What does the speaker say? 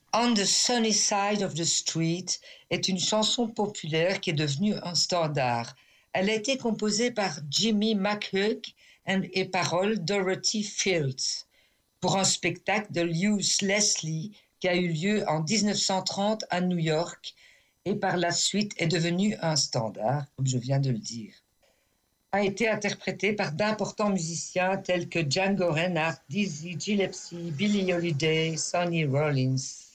On the Sunny Side of the Street est une chanson populaire qui est devenue un standard. Elle a été composée par Jimmy McHugh et paroles Dorothy Fields pour un spectacle de Lewis Leslie qui a eu lieu en 1930 à New York et par la suite est devenu un standard, comme je viens de le dire. A été interprétée par d'importants musiciens tels que Django Reinhardt, Dizzy Gillespie, Billie Holiday, Sonny Rollins.